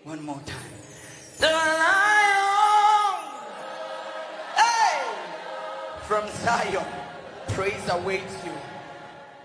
One more time. The lion, hey, from Zion, praise awaits you.